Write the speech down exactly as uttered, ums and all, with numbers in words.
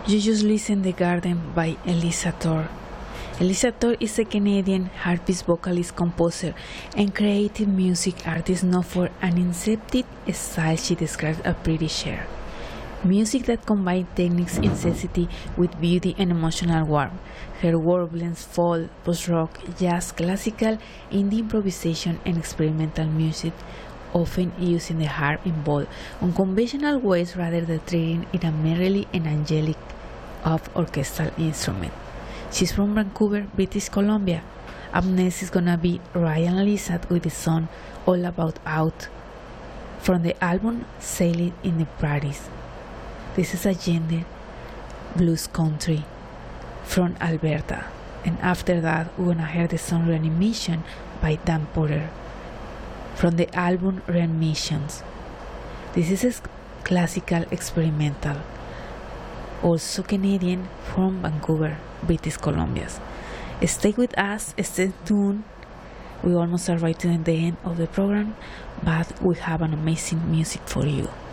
You just listened The Garden by Elisa Tor. Elisa Tor is a Canadian harpist, vocalist, composer, and creative music artist known for an inceptive style she describes as pretty sheer. Music that combines techniques intensity with beauty and emotional warmth. Her work blends folk, post-rock, jazz, classical, indie improvisation, and experimental music, often using the harp in bold, unconventional ways rather than treating it a merely and angelic of orchestral instrument. She's from Vancouver, British Columbia. Up next is gonna be Ryan Lizard with the song All About Out from the album Sailing in the Prairies. This is a gender blues country from Alberta. And after that, we're gonna hear the song Reanimation by Dan Porter from the album Reanimations. This is a classical experimental, also Canadian, from Vancouver, British Columbia. Stay with us, stay tuned. We almost arrived to the end of the program, but we have an amazing music for you.